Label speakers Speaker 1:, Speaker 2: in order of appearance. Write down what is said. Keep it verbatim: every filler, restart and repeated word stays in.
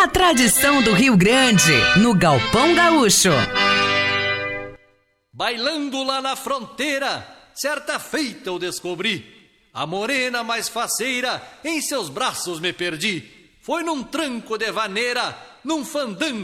Speaker 1: tradição do Rio Grande, no Galpão Gaúcho.
Speaker 2: Bailando lá na fronteira, certa feita eu descobri, a morena mais faceira, em seus braços me perdi. Foi num tranco de vaneira, num fandango